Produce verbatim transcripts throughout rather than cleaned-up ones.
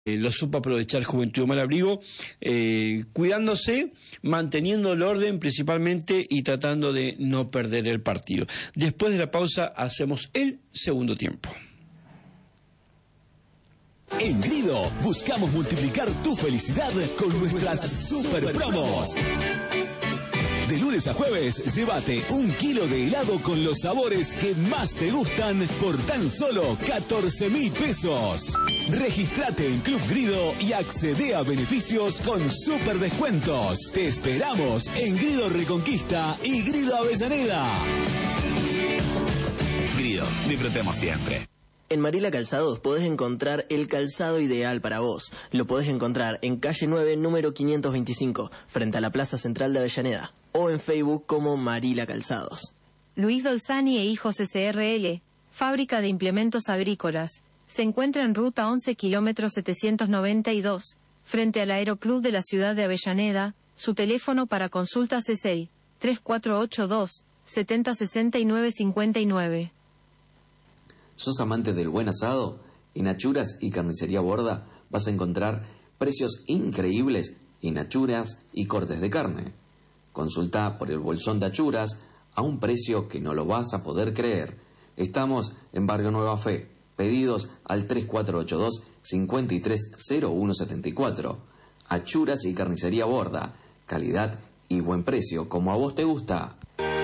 Eh, lo supo aprovechar Juventud de Malabrigo, eh, cuidándose, manteniendo el orden principalmente y tratando de no perder el partido. Después de la pausa hacemos el segundo tiempo. En Grido buscamos multiplicar tu felicidad con nuestras super promos. De lunes a jueves, llévate un kilo de helado con los sabores que más te gustan por tan solo catorce mil pesos. Regístrate en Club Grido y accede a beneficios con super descuentos. Te esperamos en Grido Reconquista y Grido Avellaneda. Grido, disfrutemos siempre. En Marila Calzados podés encontrar el calzado ideal para vos. Lo podés encontrar en calle nueve, número quinientos veinticinco, frente a la Plaza Central de Avellaneda, o en Facebook como Marila Calzados. Luis Dolzani e Hijos S R L, fábrica de implementos agrícolas, se encuentra en ruta once kilómetros setecientos noventa y dos, frente al Aeroclub de la ciudad de Avellaneda. Su teléfono para consultas es el tres cuatro ocho dos, siete cero seis nueve cinco nueve. ¿Sos amante del buen asado? En Achuras y Carnicería Borda vas a encontrar precios increíbles en achuras y cortes de carne. Consulta por el bolsón de achuras a un precio que no lo vas a poder creer. Estamos en Barrio Nueva Fe. Pedidos al tres cuatro ocho dos, cinco tres cero uno siete cuatro. Achuras y Carnicería Borda. Calidad y buen precio, como a vos te gusta.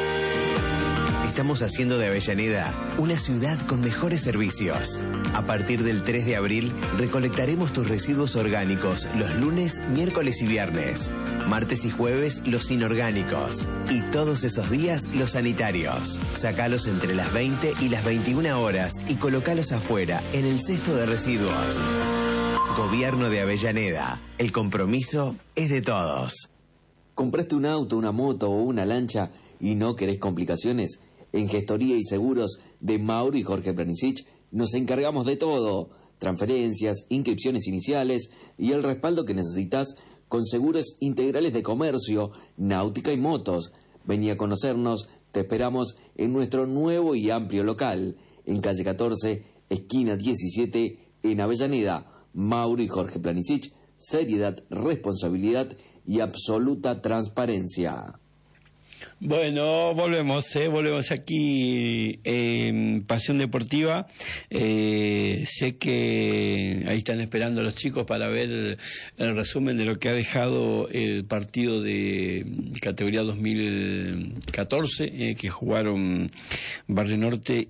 Estamos haciendo de Avellaneda una ciudad con mejores servicios. A partir del tres de abril, recolectaremos tus residuos orgánicos los lunes, miércoles y viernes. Martes y jueves, los inorgánicos. Y todos esos días, los sanitarios. Sacalos entre las veinte y las veintiuna horas y colocalos afuera, en el cesto de residuos. Gobierno de Avellaneda. El compromiso es de todos. ¿Compraste un auto, una moto o una lancha y no querés complicaciones? En Gestoría y Seguros de Mauro y Jorge Planisic nos encargamos de todo. Transferencias, inscripciones iniciales y el respaldo que necesitas con seguros integrales de comercio, náutica y motos. Vení a conocernos, te esperamos en nuestro nuevo y amplio local, en calle catorce, esquina diecisiete, en Avellaneda. Mauro y Jorge Planisic, seriedad, responsabilidad y absoluta transparencia. Bueno, volvemos, ¿eh? volvemos aquí en Pasión Deportiva. Eh, sé que ahí están esperando los chicos para ver el, el resumen de lo que ha dejado el partido de categoría dos mil catorce, eh, que jugaron Barrio Norte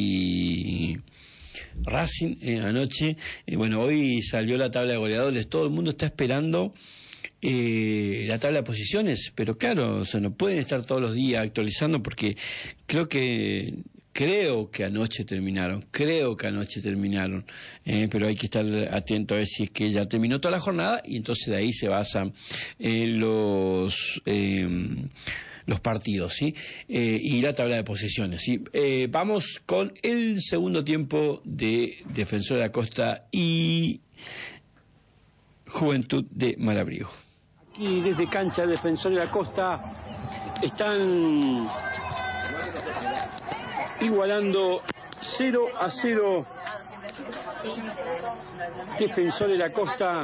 y Racing eh, anoche. Eh, bueno, hoy salió la tabla de goleadores, todo el mundo está esperando Eh, la tabla de posiciones, pero claro, o sea, no pueden estar todos los días actualizando porque creo que creo que anoche terminaron, creo que anoche terminaron, eh, pero hay que estar atento a ver si es que ya terminó toda la jornada y entonces de ahí se basan eh, los eh, los partidos, ¿sí? Eh, y la tabla de posiciones, ¿sí? Eh, vamos con el segundo tiempo de Defensor de la Costa y Juventud de Malabrigo. Aquí desde cancha Defensor de la Costa están igualando cero a cero Defensor de la Costa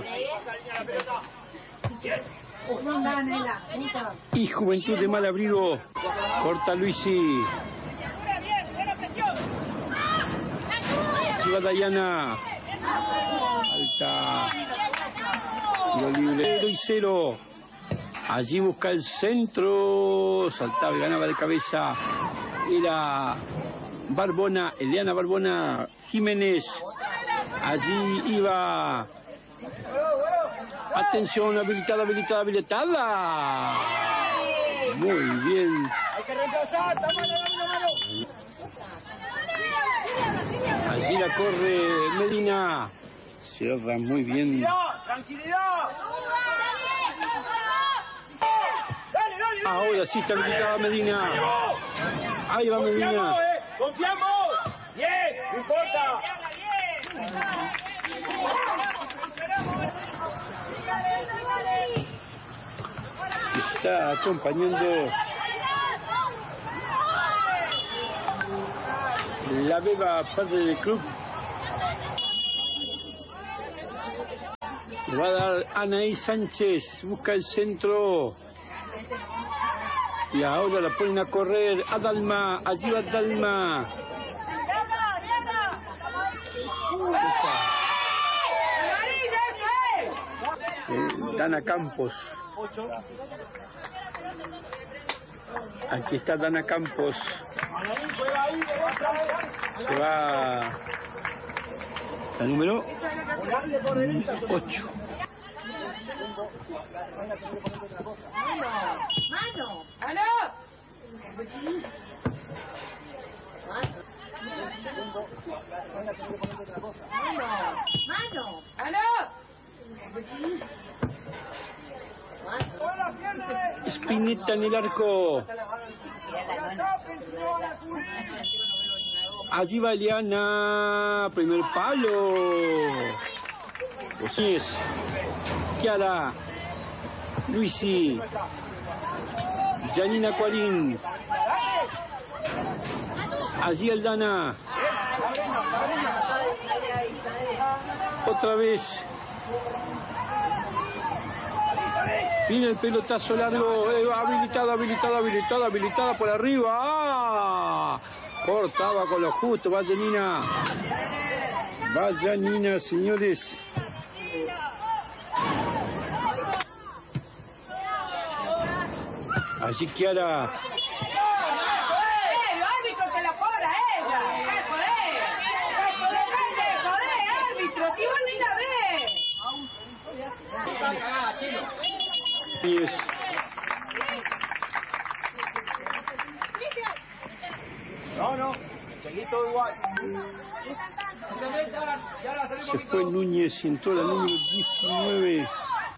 y Juventud de Malabrigo. Corta Luisi. Aquí va Dayana. Alta. Tiro libre y cero. Allí busca el centro. Saltaba y ganaba de cabeza. Era Barbona, Eliana Barbona Jiménez. Allí iba. Atención, habilitada, habilitada, habilitada. Muy bien. Hay que reemplazar. Allí la corre Medina. Cierra muy bien. ¡Tranquilidad! Ahora sí está habilitada Medina. Ahí va Medina. ¡Confiamos, eh! ¡Confiamos! ¡Bien! ¡No importa! Está acompañando la beba padre del club. Le va a dar Anaí Sánchez, busca el centro. Y ahora la ponen a correr a Dalma, allí va Dalma. Eh, Dana Campos. Aquí está Dana Campos. Se va la número ocho. Mano, mano. Mano, mano. Spinetta en el arco. Allí va Eliana. Primer palo. Así es. Kiara. Luisi. Janina Cuarín. Allí Aldana. Otra vez. Viene el pelotazo largo. Eh, habilitada, habilitada, habilitada, habilitada por arriba. ¡Ah! Cortaba con lo justo. Vaya Nina. Vaya Nina, señores. Allí Kiara. ¡Eh, los árbitros te la cobra ella! ¡Joder! ¡Joder, joder, árbitro! ¡Si vos ni la ves! Y es. No, no, seguí todo igual. Se fue Núñez y entró la número diecinueve.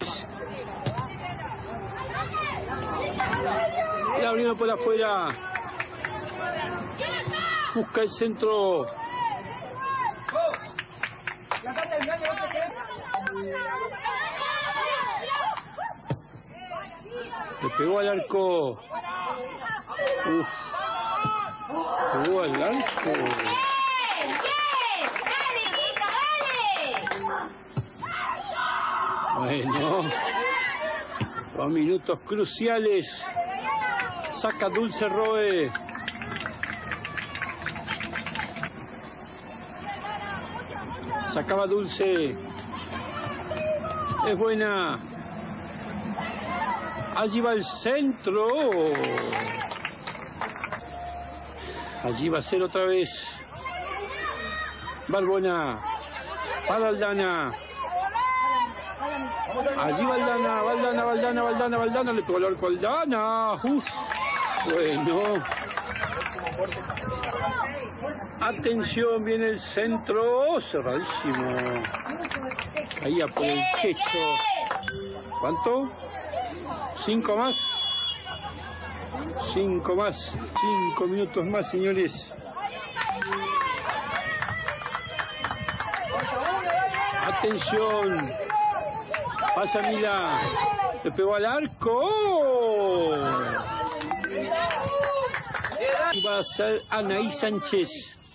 La abrió por afuera. Busca el centro. Le pegó al arco. Uf. Pegó al arco. Bueno. Dos minutos cruciales. Saca Dulce Roe. Sacaba Dulce. Es buena. Allí va el centro. Allí va a ser otra vez. Barbona. Para Aldana. Allí va Aldana. Valdana, Valdana, Valdana, Valdana. Le pegó el arco a Aldana. Uf. Bueno. Atención, viene el centro. Cerradísimo. Ahí a por el techo. ¿Cuánto? Cinco más. Cinco más. Cinco minutos más, señores. Atención. Pasa Mila. Le pegó al arco. Y va a ser Anaí Sánchez.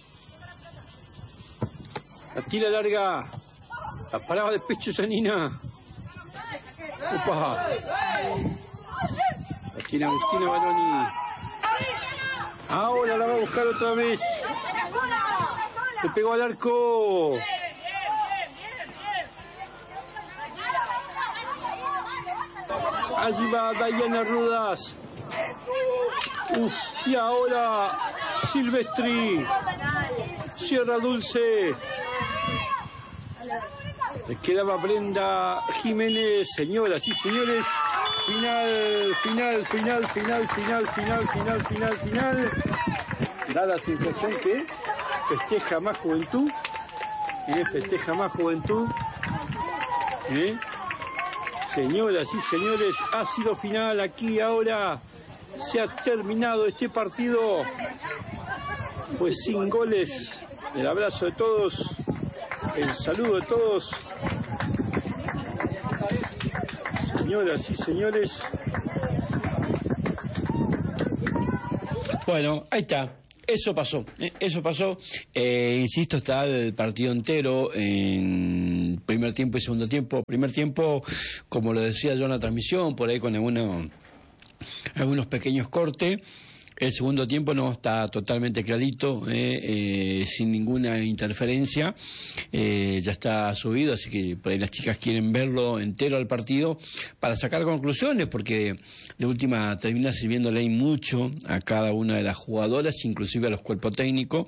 La tira larga. La paraba de pecho Janina. Opa. La tiene Agustina Baroni. Ahora la va a buscar otra vez. Le pegó al arco. Allí va Dayana Rudas. Uf, y ahora Silvestri. Sierra Dulce. Le quedaba Brenda Jiménez. Señoras y señores, final, final, final, final, final, final, final, final, final. Da la sensación que festeja más juventud. ¿eh? Festeja más juventud. ¿eh? Señoras y señores, ha sido final aquí ahora. Se ha terminado este partido. Fue sin goles. El abrazo de todos. El saludo de todos. Señoras y señores. Bueno, ahí está. Eso pasó, eso pasó. Eh, insisto, está el partido entero en en primer tiempo y segundo tiempo. Primer tiempo, como lo decía yo en la transmisión, por ahí con algunos, algunos pequeños cortes. El segundo tiempo no está totalmente clarito, eh, eh, sin ninguna interferencia, eh, ya está subido, así que por ahí las chicas quieren verlo entero al partido para sacar conclusiones, porque de última termina sirviéndole mucho a cada una de las jugadoras, inclusive a los cuerpos técnicos,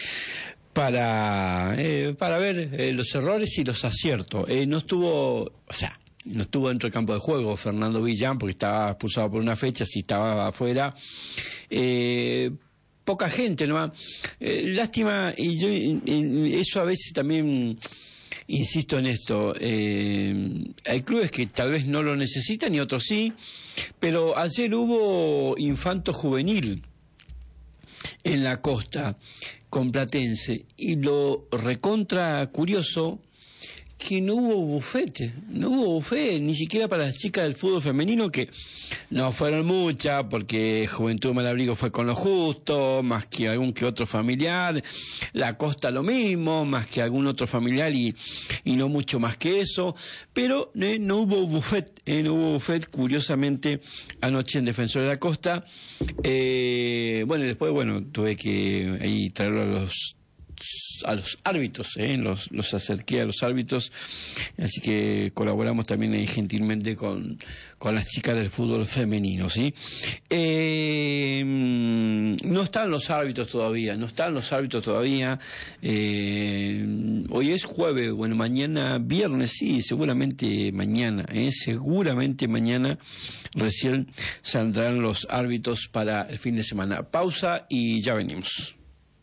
para, eh, para ver eh, los errores y los aciertos. Eh, no estuvo, o sea, no estuvo dentro del campo de juego Fernando Villán porque estaba expulsado por una fecha, si estaba afuera. Eh, poca gente nomás. Eh, lástima, y yo y, y eso a veces también insisto en esto. Eh, hay clubes que tal vez no lo necesitan y otros sí, pero ayer hubo infanto juvenil en la costa con Platense y lo recontra curioso que no hubo bufete, no hubo bufete ni siquiera para las chicas del fútbol femenino, que no fueron muchas porque Juventud Malabrigo fue con lo justo, más que algún que otro familiar, la Costa lo mismo, más que algún otro familiar y, y no mucho más que eso, pero eh, no hubo bufete, eh, no hubo bufete curiosamente anoche en Defensor de la Costa. Eh, bueno, y después bueno tuve que ahí traerlo a los a los árbitros, ¿eh? los, los acerqué a los árbitros, así que colaboramos también ahí gentilmente con, con las chicas del fútbol femenino, ¿sí? Eh, no están los árbitros todavía, no están los árbitros todavía, eh, hoy es jueves, bueno, mañana viernes, sí, seguramente mañana, ¿eh? seguramente mañana recién saldrán los árbitros para el fin de semana. Pausa y ya venimos.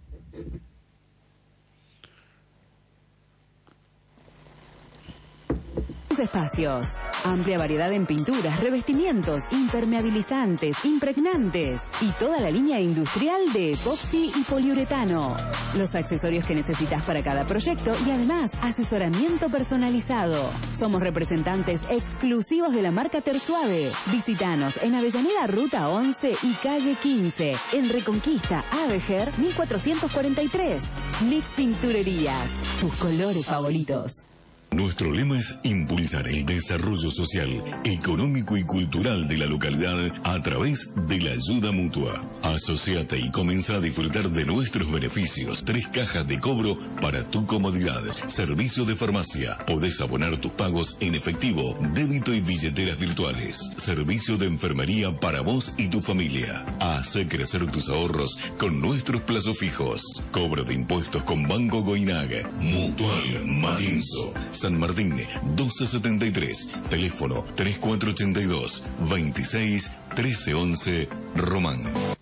Espacios. Amplia variedad en pinturas, revestimientos, impermeabilizantes, impregnantes y toda la línea industrial de epoxi y poliuretano. Los accesorios que necesitas para cada proyecto y además asesoramiento personalizado. Somos representantes exclusivos de la marca Tersuave. Visítanos en Avellaneda Ruta once y Calle quince, en Reconquista Avejer mil cuatrocientos cuarenta y tres. Mix Pinturerías, tus colores favoritos. Nuestro lema es impulsar el desarrollo social, económico y cultural de la localidad a través de la ayuda mutua. Asociate y comienza a disfrutar de nuestros beneficios. Tres cajas de cobro para tu comodidad. Servicio de farmacia. Podés abonar tus pagos en efectivo, débito y billeteras virtuales. Servicio de enfermería para vos y tu familia. Hace crecer tus ahorros con nuestros plazos fijos. Cobro de impuestos con Banco Goinag. Mutual Marinzo. San Martín, doce setenta y tres, teléfono tres cuatro ocho dos, veintiséis, trece once, Román.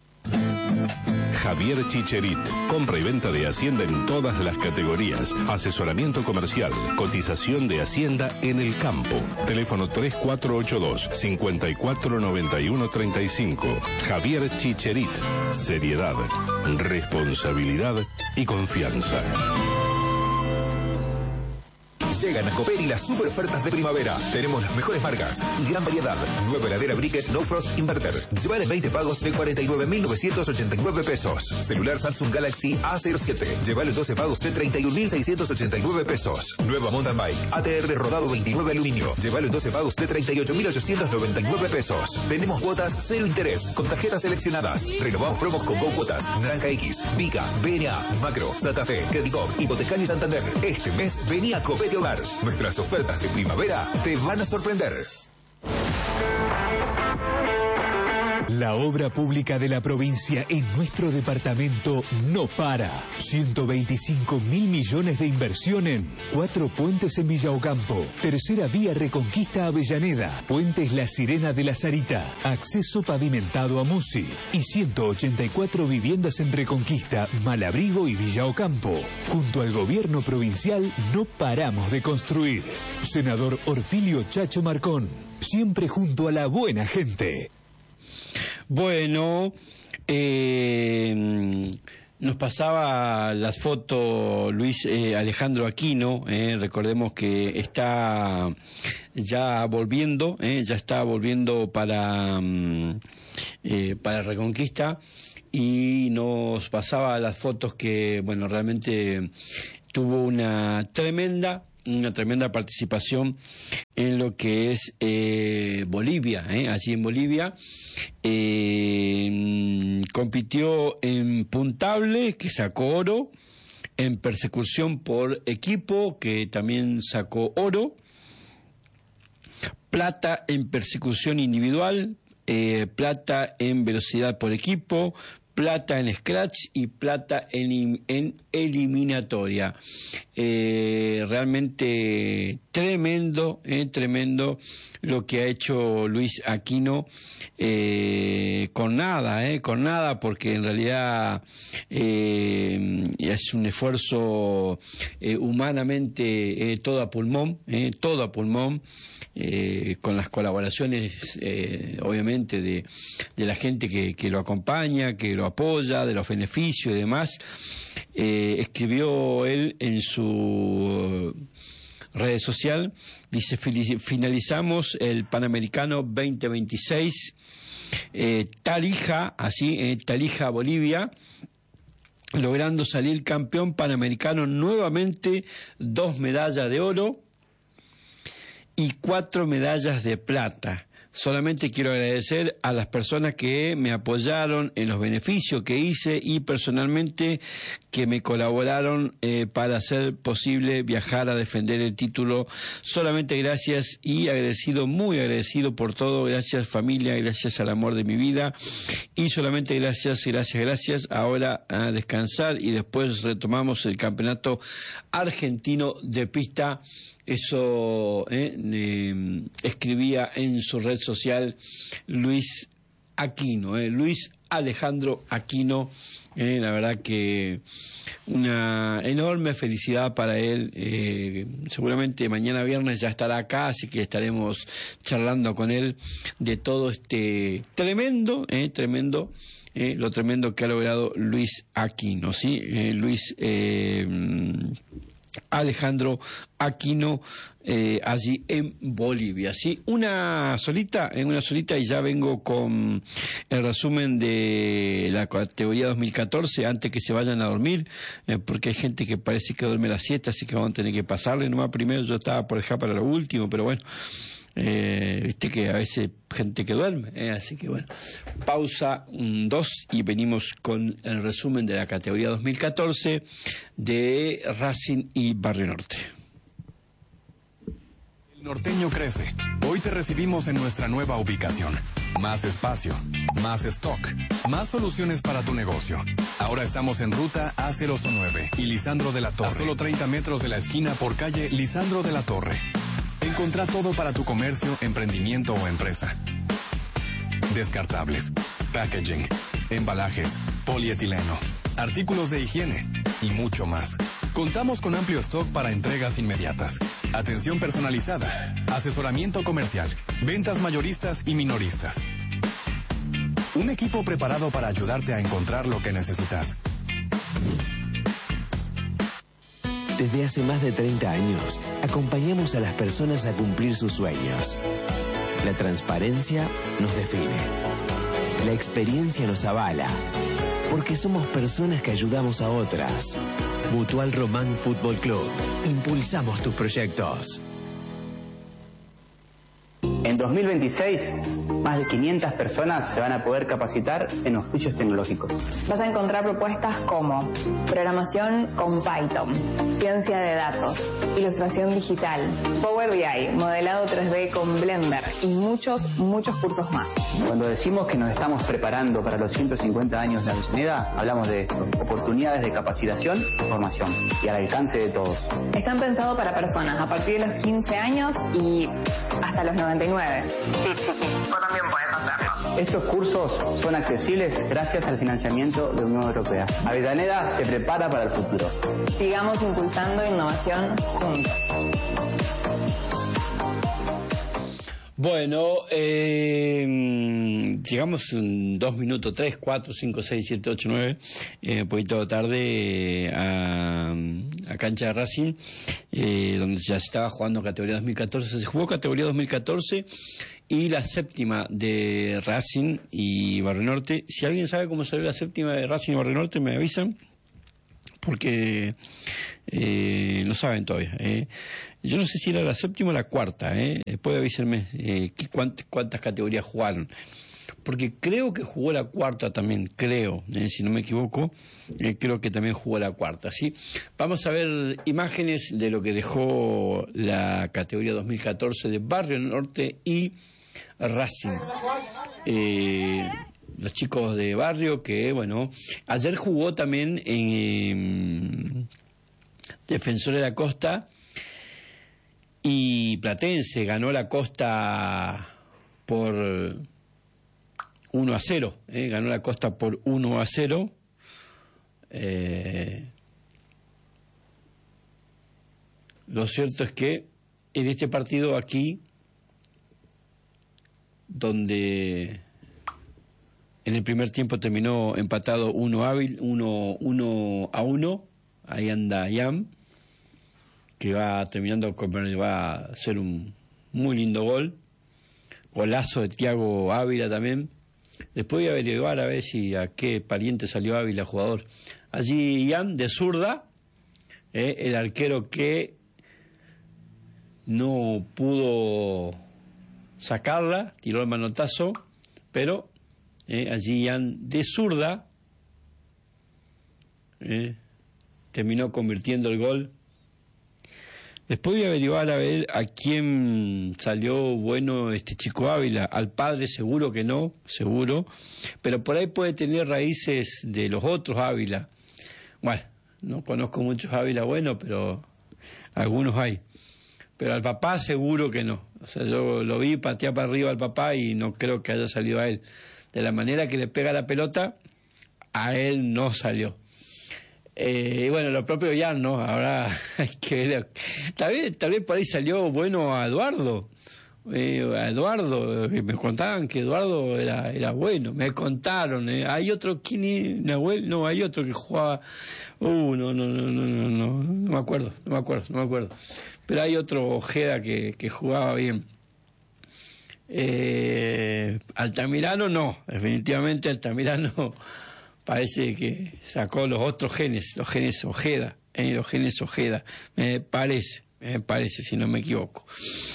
Javier Chicherit, compra y venta de Hacienda en todas las categorías, asesoramiento comercial, cotización de Hacienda en el campo. Teléfono tres cuatro ocho dos, cinco cuatro nueve uno tres cinco. Javier Chicherit, seriedad, responsabilidad y confianza. Llegan a Coperi las super ofertas de primavera. Tenemos las mejores marcas y gran variedad. Nueva heladera Briquet No Frost Inverter. Llevar en veinte pagos de cuarenta y nueve mil novecientos ochenta y nueve pesos. Celular Samsung Galaxy A cero siete. Llevar en doce pagos de treinta y un mil seiscientos ochenta y nueve pesos. Nueva mountain bike A T R rodado veintinueve aluminio. Llevar en doce pagos de treinta y ocho mil ochocientos noventa y nueve pesos. Tenemos cuotas cero interés con tarjetas seleccionadas. Renovamos promos con Go Cuotas, Naranja X, Pica, B N A, Macro, Santa Fe, Credicop, Hipotecaria Santander. Este mes venía a Coperi Hogar. Nuestras ofertas de primavera te van a sorprender. La obra pública de la provincia en nuestro departamento no para. ciento veinticinco mil millones de inversión en cuatro puentes en Villa Ocampo, tercera vía Reconquista Avellaneda, puentes La Sirena de la Sarita, acceso pavimentado a Musi y ciento ochenta y cuatro viviendas en Reconquista, Malabrigo y Villa Ocampo. Junto al gobierno provincial no paramos de construir. Senador Orfilio Chacho Marcón, siempre junto a la buena gente. Bueno, eh, nos pasaba las fotos Luis eh, Alejandro Aquino, eh, recordemos que está ya volviendo, eh, ya está volviendo para, eh, para Reconquista y nos pasaba las fotos que, bueno, realmente tuvo una tremenda una tremenda participación en lo que es eh, Bolivia, eh, allí en Bolivia. Eh, compitió en puntable, que sacó oro, en persecución por equipo, que también sacó oro, plata en persecución individual, eh, plata en velocidad por equipo, plata en scratch y plata en, en eliminatoria. Eh, realmente tremendo, eh, tremendo lo que ha hecho Luis Aquino, eh, con nada, eh, con nada, porque en realidad eh, es un esfuerzo eh, humanamente eh, todo a pulmón, eh, todo a pulmón. Eh, con las colaboraciones eh, obviamente de, de la gente que, que lo acompaña, que lo apoya, de los beneficios y demás. Eh, escribió él en su red social, dice: finalizamos el Panamericano veinte veintiséis, eh, Tarija, así, eh, Tarija, Bolivia, logrando salir campeón panamericano nuevamente, dos medallas de oro y cuatro medallas de plata. Solamente quiero agradecer a las personas que me apoyaron en los beneficios que hice y personalmente que me colaboraron eh, para hacer posible viajar a defender el título. Solamente gracias y agradecido, muy agradecido por todo. Gracias familia, gracias al amor de mi vida y solamente gracias, gracias, gracias. Ahora a descansar y después retomamos el campeonato argentino de pista. Eso eh, eh, escribía en su red social Luis Aquino, eh, Luis Alejandro Aquino. Eh, la verdad que una enorme felicidad para él. Eh, seguramente mañana viernes ya estará acá, así que estaremos charlando con él de todo este tremendo, eh, tremendo, eh, lo tremendo que ha logrado Luis Aquino, ¿sí? Eh, Luis eh, Alejandro Aquino, eh, allí en Bolivia, ¿sí? Una solita, en una solita, y ya vengo con el resumen de la categoría dos mil catorce, antes que se vayan a dormir, eh, porque hay gente que parece que duerme a las siete, así que van a tener que pasarle nomás. Primero yo estaba por dejar para lo último, pero bueno, eh, viste que a veces gente que duerme, eh, así que bueno, pausa un, dos y venimos con el resumen de la categoría dos mil catorce de Racing y Barrio Norte. El norteño crece. Hoy te recibimos en nuestra nueva ubicación. Más espacio, más stock, más soluciones para tu negocio. Ahora estamos en ruta A cero nueve y Lisandro de la Torre, a solo treinta metros de la esquina por calle Lisandro de la Torre. Encontrá todo para tu comercio, emprendimiento o empresa. Descartables, packaging, embalajes, polietileno, artículos de higiene y mucho más. Contamos con amplio stock para entregas inmediatas, atención personalizada, asesoramiento comercial, ventas mayoristas y minoristas. Un equipo preparado para ayudarte a encontrar lo que necesitas. Desde hace más de treinta años, acompañamos a las personas a cumplir sus sueños. La transparencia nos define. La experiencia nos avala. Porque somos personas que ayudamos a otras. Mutual Román Fútbol Club. Impulsamos tus proyectos. En dos mil veintiséis, más de quinientas personas se van a poder capacitar en oficios tecnológicos. Vas a encontrar propuestas como programación con Python, ciencia de datos, ilustración digital, Power B I, modelado tres D con Blender y muchos, muchos cursos más. Cuando decimos que nos estamos preparando para los ciento cincuenta años de Avellaneda, hablamos de oportunidades de capacitación y formación y al alcance de todos. Están pensados para personas a partir de los quince años y hasta los noventa y nueve. Vos también podés hacerlo. Estos cursos son accesibles gracias al financiamiento de la Unión Europea. Avellaneda se prepara para el futuro. Sigamos impulsando innovación juntos. Bueno, eh, llegamos en dos minutos, tres, cuatro, cinco, seis, siete, ocho, nueve, eh, un poquito tarde eh, a, a cancha de Racing, eh, donde ya se estaba jugando categoría dos mil catorce. Se jugó categoría dos mil catorce y la séptima de Racing y Barrio Norte. Si alguien sabe cómo salió la séptima de Racing y Barrio Norte, me avisan, porque eh, no saben todavía. Eh. yo no sé si era la séptima o la cuarta, ¿eh? Después avísenme eh, cuántas, cuántas categorías jugaron. Porque creo que jugó la cuarta también, creo, eh, si no me equivoco, eh, creo que también jugó la cuarta, ¿sí? Vamos a ver imágenes de lo que dejó la categoría dos mil catorce de Barrio Norte y Racing. Eh, los chicos de Barrio que, bueno, ayer jugó también en Defensor de la Costa y Platense, ganó la Costa por uno a cero, eh, ganó la Costa por uno a cero. Eh, lo cierto es que en este partido aquí, donde en el primer tiempo terminó empatado uno hábil, uno, uno a uno, ahí anda Ian, que va terminando con, va a hacer un muy lindo gol, golazo de Thiago Ávila también. Después voy a averiguar a ver si a qué pariente salió Ávila, jugador. Allí Ian, de zurda, eh, el arquero que no pudo sacarla, tiró el manotazo, pero eh, allí Ian, de zurda, eh, terminó convirtiendo el gol. Después voy a averiguar a ver a quién salió bueno este chico Ávila. Al padre seguro que no, seguro. Pero por ahí puede tener raíces de los otros Ávila. Bueno, no conozco muchos Ávila buenos, pero algunos hay. Pero al papá seguro que no. O sea, yo lo vi patear para arriba al papá y no creo que haya salido a él. De la manera que le pega la pelota, a él no salió. Eh, y bueno, lo propio Jan, ¿no? Ahora hay que ver. Tal vez, tal vez por ahí salió bueno a Eduardo. Eh, a Eduardo, me contaban que Eduardo era, era bueno. Me contaron. Eh. Hay otro, ¿quién es? Nahuel, no, hay otro que jugaba. Uh, no, no, no, no, no, no, no me acuerdo, no me acuerdo, no me acuerdo. Pero hay otro Ojeda que, que jugaba bien. Eh, Altamirano no, definitivamente Altamirano. Parece que sacó los otros genes, los genes Ojeda, eh, los genes Ojeda, me parece, me parece, si no me equivoco.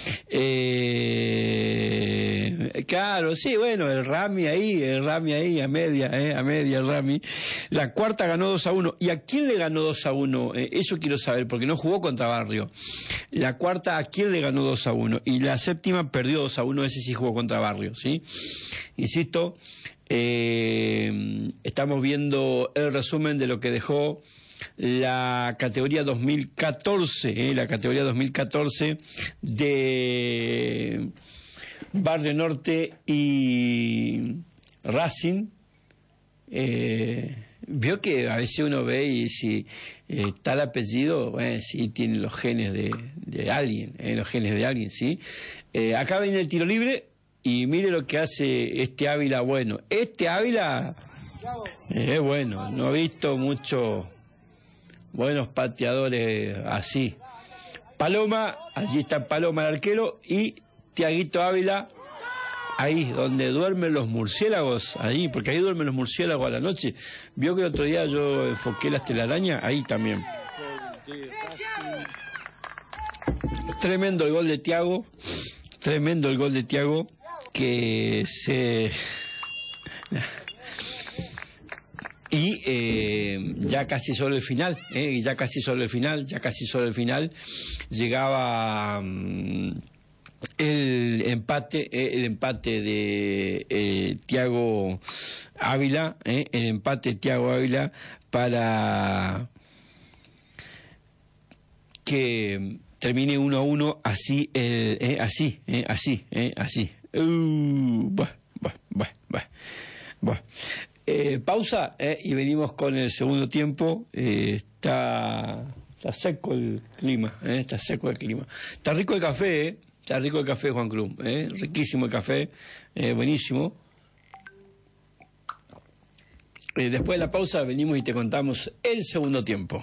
Eh, claro, sí, bueno, el Rami ahí, el Rami ahí, a media, eh, a media el Rami. La cuarta ganó dos a uno. ¿Y a quién le ganó dos a uno? Eh, eso quiero saber, porque no jugó contra Barrio. La cuarta, ¿a quién le ganó dos a uno? Y la séptima perdió dos a uno, ese sí jugó contra Barrio, ¿sí? Insisto, Eh, estamos viendo el resumen de lo que dejó la categoría dos mil catorce, eh, la categoría dos mil catorce de Barrio Norte y Racing. Eh, vio que a veces uno ve y si eh, está el apellido, bueno, sí tiene los genes de, de alguien, eh, los genes de alguien, sí. Eh, acá viene el tiro libre. Y mire lo que hace este Ávila bueno. Este Ávila es eh, bueno. No he visto muchos buenos pateadores así. Paloma, allí está Paloma el arquero. Y Tiaguito Ávila, ahí donde duermen los murciélagos. Ahí, porque ahí duermen los murciélagos a la noche. Vio que el otro día yo enfoqué las telarañas. Ahí también. Tremendo el gol de Tiago. Tremendo el gol de Tiago. Que se y eh, ya casi sobre el final eh, ya casi sobre el final ya casi sobre el final llegaba um, el empate eh, el empate de eh, Thiago Ávila eh, el empate de Thiago Ávila para que termine uno a uno así eh, eh, así eh, así eh, así Uh, bah, bah, bah, bah, bah. Eh, pausa eh, y venimos con el segundo tiempo. Eh, está, está seco el clima, eh, está seco el clima. Está rico el café, eh, está rico el café, Juan Cruz, eh, riquísimo el café, eh, buenísimo. Eh, después de la pausa venimos y te contamos el segundo tiempo.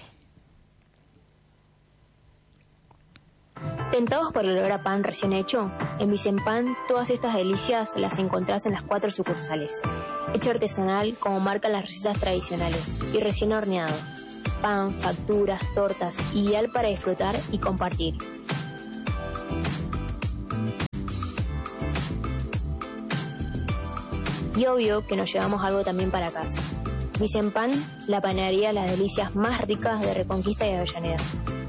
¿Tentados por el olor a pan recién hecho? En Vicempan todas estas delicias las encontrás en las cuatro sucursales. Hecho artesanal como marcan las recetas tradicionales y recién horneado. Pan, facturas, tortas, ideal para disfrutar y compartir. Y obvio que nos llevamos algo también para casa. Vicempan, la panadería de las delicias más ricas de Reconquista y Avellaneda.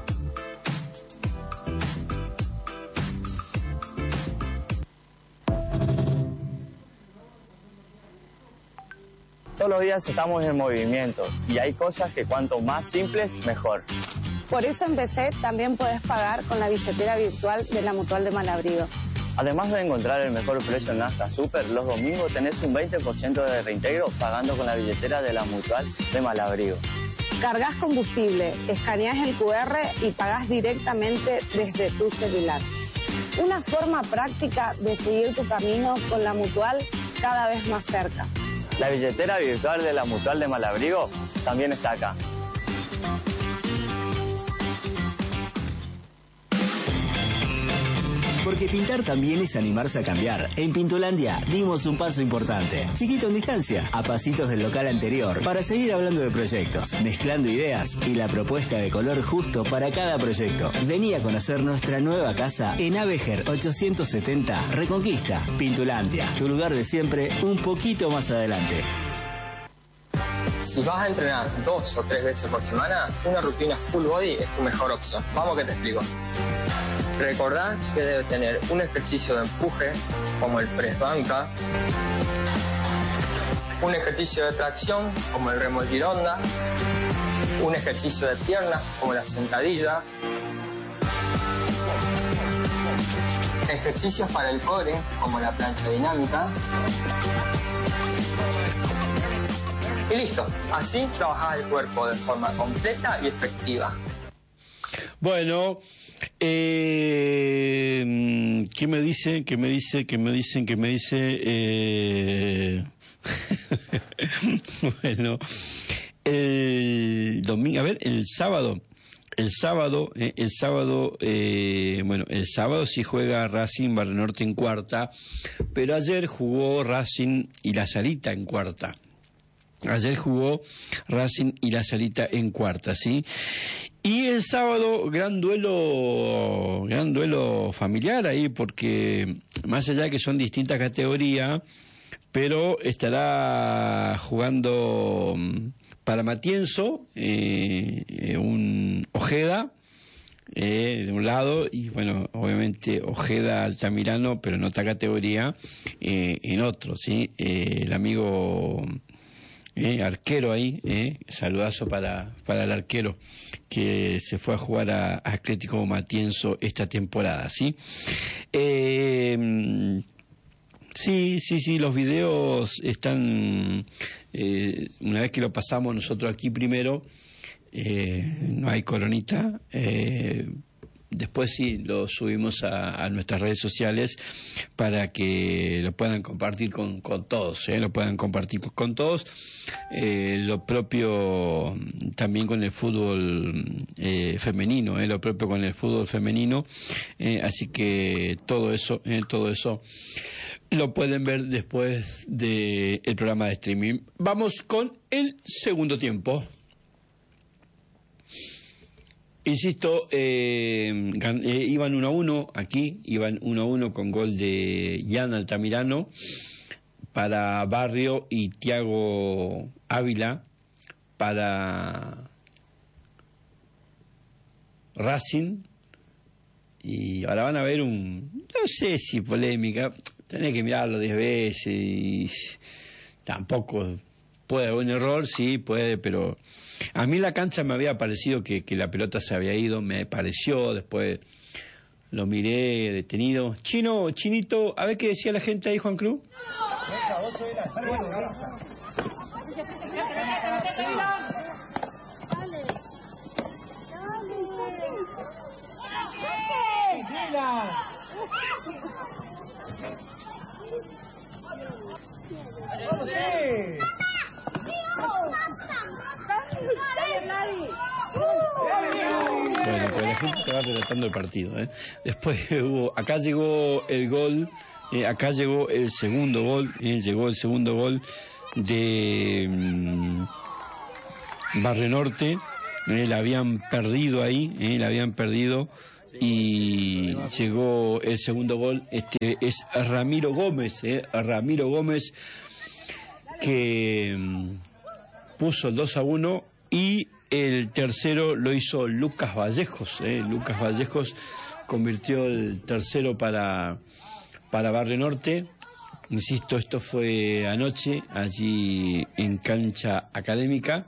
Todos los días estamos en movimiento y hay cosas que cuanto más simples, mejor. Por eso empecé, también podés pagar con la billetera virtual de la Mutual de Malabrigo. Además de encontrar el mejor precio en Nasta Super, los domingos tenés un veinte por ciento de reintegro pagando con la billetera de la Mutual de Malabrigo. Cargas combustible, escaneás el cu erre y pagás directamente desde tu celular. Una forma práctica de seguir tu camino con la Mutual cada vez más cerca. La billetera virtual de la Mutual de Malabrigo también está acá. Porque pintar también es animarse a cambiar. En Pintulandia dimos un paso importante. Chiquito en distancia, a pasitos del local anterior, para seguir hablando de proyectos, mezclando ideas y la propuesta de color justo para cada proyecto. Vení a conocer nuestra nueva casa en Avejer ochocientos setenta, Reconquista. Pintulandia, tu lugar de siempre, un poquito más adelante. Si vas a entrenar dos o tres veces por semana, una rutina full body es tu mejor opción. Vamos que te explico. Recordá que debe tener un ejercicio de empuje, como el press banca, un ejercicio de tracción, como el remo gironda, un ejercicio de piernas, como la sentadilla, ejercicios para el core, como la plancha dinámica. Y listo, así trabajás el cuerpo de forma completa y efectiva. Bueno, eh, ¿qué me dicen? ¿Qué me dice? ¿Qué me dicen? ¿Qué me dice? Eh... bueno, el domingo, a ver, el sábado. El sábado, eh, el sábado, eh, bueno, el sábado sí juega Racing Barrio Norte en cuarta, pero ayer jugó Racing y La Salita en cuarta. Ayer jugó Racing y La Salita en cuarta, ¿sí? Y el sábado, gran duelo, gran duelo familiar ahí, porque más allá de que son distintas categorías, pero estará jugando para Matienzo, eh, un Ojeda, eh, de un lado, y bueno, obviamente Ojeda Altamirano, pero en otra categoría, eh, en otro, ¿sí? Eh, el amigo... Eh, arquero ahí, eh, saludazo para, para el arquero que se fue a jugar a, a Atlético Matienzo esta temporada, ¿sí? Eh, sí, sí, sí, los videos están, eh, una vez que lo pasamos nosotros aquí primero, eh, no hay coronita, eh, después sí lo subimos a, a nuestras redes sociales para que lo puedan compartir con, con todos, ¿eh? Lo puedan compartir con todos. Eh, lo propio también con el fútbol eh, femenino, ¿eh? Lo propio con el fútbol femenino. Eh, así que todo eso, eh, todo eso lo pueden ver después del programa de streaming. Vamos con el segundo tiempo. Insisto, eh, eh, iban uno a uno aquí, iban uno a uno con gol de Ian Altamirano para Barrio y Tiago Ávila para Racing. Y ahora van a ver un, no sé si polémica, tenés que mirarlo diez veces y tampoco puede haber un error, sí, puede, pero a mí la cancha me había parecido que, que la pelota se había ido, me pareció, después lo miré detenido. Chino, Chinito, a ver qué decía la gente ahí, Juan Cruz. Bueno, pues la gente estaba relatando el partido, ¿eh? Después hubo, acá llegó el gol, eh, acá llegó el segundo gol, eh, llegó el segundo gol de um, Barrio Norte, eh, la habían perdido ahí, eh, la habían perdido y llegó el segundo gol. Este es Ramiro Gómez, eh, Ramiro Gómez, que mm, puso el dos a uno, y el tercero lo hizo Lucas Vallejos. Eh, Lucas Vallejos convirtió el tercero para, para Barrio Norte. Insisto, esto fue anoche, allí en Cancha Académica,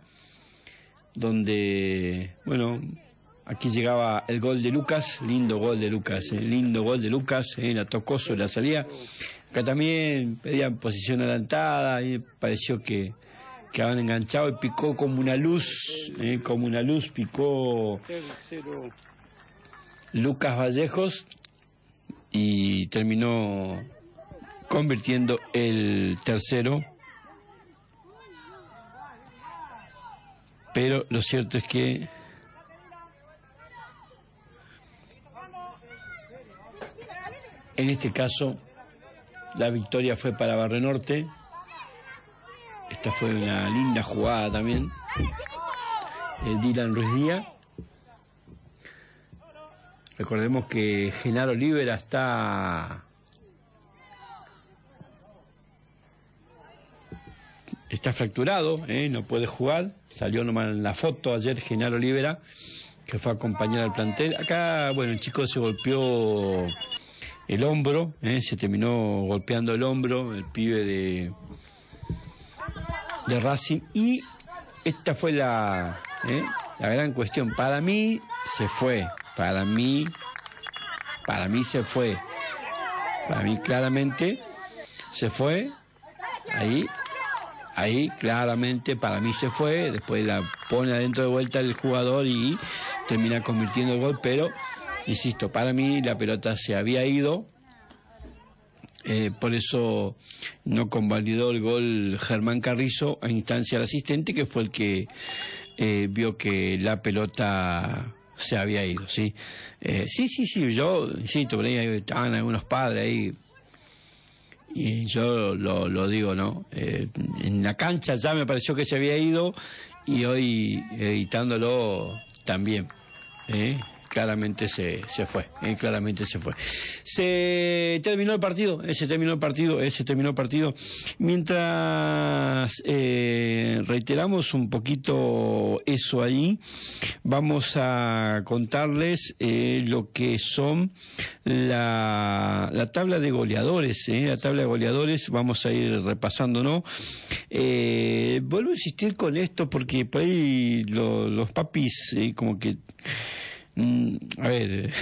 donde, bueno, aquí llegaba el gol de Lucas, lindo gol de Lucas, eh, lindo gol de Lucas, eh, la tocó sobre la salida. Acá también pedían posición adelantada, y pareció que, que habían enganchado, y picó como una luz, eh, como una luz, picó Lucas Vallejos, y terminó convirtiendo el tercero. Pero lo cierto es que en este caso la victoria fue para Barrio Norte. Esta fue una linda jugada también, el Dylan Ruiz Díaz. Recordemos que Genaro Olivera está está fracturado, ¿eh? No puede jugar. Salió nomás en la foto ayer Genaro Olivera, que fue a acompañar al plantel. Acá, bueno, el chico se golpeó el hombro, ¿eh? Se terminó golpeando el hombro, el pibe de, de Racing. Y esta fue la, ¿eh? la gran cuestión. Para mí se fue, para mí, para mí se fue. Para mí claramente se fue, ahí. Ahí claramente para mí se fue, después la pone adentro de vuelta el jugador y termina convirtiendo el gol, pero, insisto, para mí la pelota se había ido, eh, por eso no convalidó el gol Germán Carrizo a instancia del asistente, que fue el que eh, vio que la pelota se había ido, ¿sí? Eh, sí, sí, sí, yo, insisto, por ahí estaban algunos padres ahí, y yo lo, lo digo, ¿no? Eh, en la cancha ya me pareció que se había ido, y hoy editándolo también, ¿eh? Claramente se, se fue, ¿eh? Claramente se fue. Se terminó el partido, eh, se terminó el partido, eh, se terminó el partido. Mientras eh, reiteramos un poquito eso ahí, vamos a contarles eh, lo que son la, la tabla de goleadores, eh, la tabla de goleadores, vamos a ir repasando, ¿no? Eh, vuelvo a insistir con esto porque por ahí lo, los papis eh, como que a ver,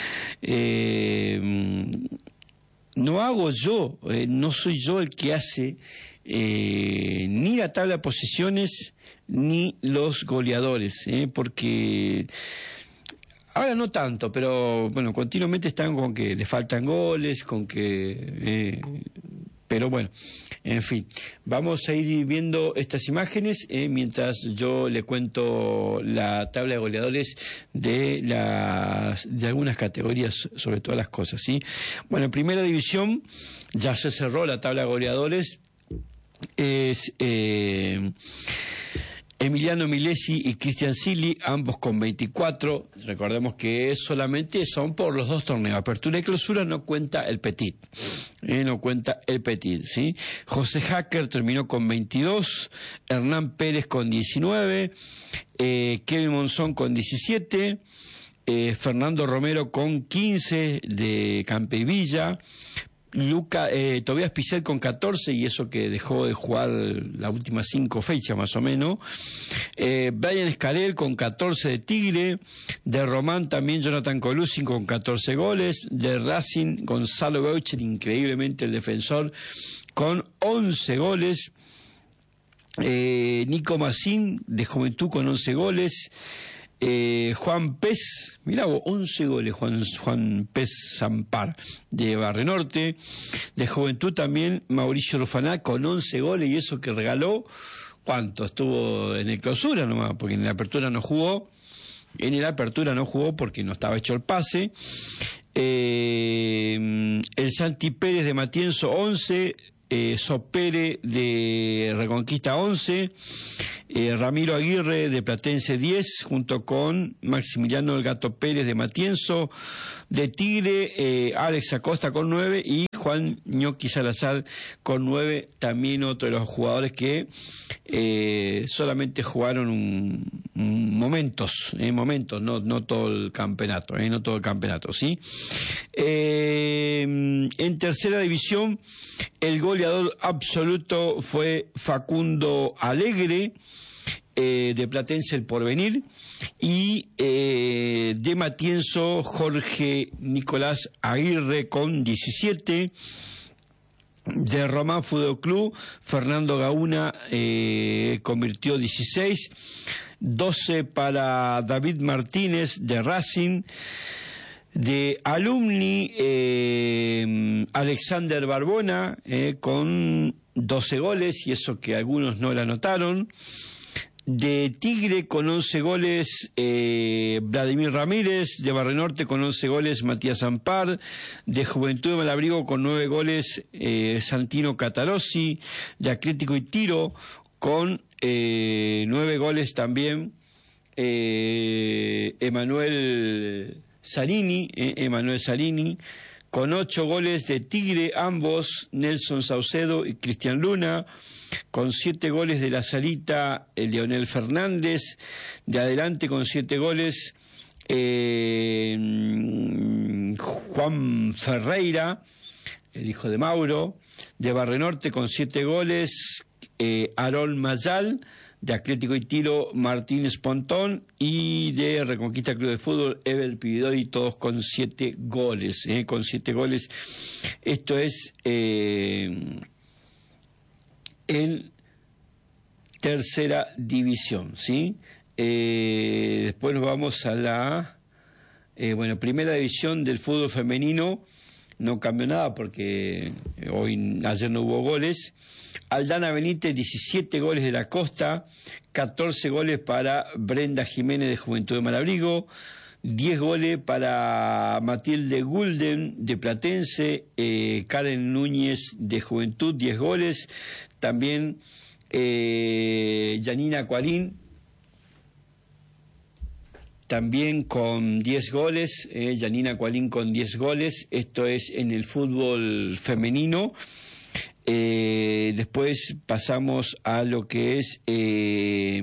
eh, no hago yo, eh, no soy yo el que hace eh, ni la tabla de posiciones ni los goleadores, eh, porque ahora no tanto, pero bueno, continuamente están con que le faltan goles, con que... Eh, pero bueno, en fin, vamos a ir viendo estas imágenes eh, mientras yo le cuento la tabla de goleadores de las de algunas categorías, sobre todas las cosas, ¿sí? Bueno, en primera división ya se cerró la tabla de goleadores, es eh, Emiliano Milesi y Cristian Silli, ambos con veinticuatro. Recordemos que solamente son por los dos torneos, apertura y clausura, no cuenta el Petit, eh, no cuenta el Petit, ¿sí? José Hacker terminó con veintidós, Hernán Pérez con diecinueve, eh, Kevin Monzón con diecisiete, eh, Fernando Romero con quince de Campeivilla, Luca, eh, Tobías Pizzel con catorce, y eso que dejó de jugar las últimas cinco fechas más o menos. eh, Brian Escarel con catorce de Tigre, de Román también Jonathan Colucci con catorce goles, de Racing Gonzalo Beucher, increíblemente el defensor, con once goles, eh, Nico Massín de Juventud con once goles, Eh, Juan Pez, mirá vos, once goles, Juan, Juan Pez Zampar de Barrio Norte. De Juventud también Mauricio Rufaná con once goles, y eso que regaló, ¿cuánto? Estuvo en el clausura nomás, porque en la apertura no jugó, en la apertura no jugó porque no estaba hecho el pase. Eh, el Santi Pérez de Matienzo, once, eh, Sopere de Reconquista once, eh, Ramiro Aguirre de Platense diez, junto con Maximiliano El Gato Pérez de Matienzo, de Tigre, eh, Alex Acosta con nueve y Juan Ñoqui Salazar con nueve, también otro de los jugadores que eh, solamente jugaron un, un momentos, eh, momentos, no, no todo el campeonato, eh, no todo el campeonato, ¿sí? Eh, en tercera división, el goleador absoluto fue Facundo Alegre, eh, de Platense El Porvenir, y eh, de Matienzo Jorge Nicolás Aguirre con diecisiete, de Román Fútbol Club Fernando Gauna eh, convirtió dieciséis, doce para David Martínez de Racing, de Alumni eh, Alexander Barbona eh, con doce goles, y eso que algunos no la anotaron. De Tigre con once goles eh, Vladimir Ramírez, de Barrenorte con once goles Matías Ampar, de Juventud de Malabrigo con nueve goles eh, Santino Catalossi, de Atlético y Tiro con eh, nueve goles también eh, Emanuel Salini, eh, Emanuel Salini, con ocho goles de Tigre, ambos Nelson Saucedo y Cristian Luna, con siete goles de La Salita, el Leonel Fernández, de Adelante con siete goles eh, Juan Ferreira, el hijo de Mauro, de Barrenorte con siete goles eh, Aarón Mayal, de Atlético y Tiro Martínez Pontón, y de Reconquista Club de Fútbol Evel Pibidori, todos con siete goles, eh, con siete goles. Esto es eh, en tercera división, ¿sí? Eh, después nos vamos a la eh, bueno, primera división del fútbol femenino. No cambió nada porque hoy, ayer no hubo goles. Aldana Benítez, diecisiete goles de la Costa, catorce goles para Brenda Jiménez de Juventud de Malabrigo, diez goles para Matilde Gulden de Platense, eh, Karen Núñez de Juventud, diez goles, también eh, Yanina Cualín, también con diez goles, eh, Yanina Cualín con diez goles, esto es en el fútbol femenino. Eh, después pasamos a lo que es eh,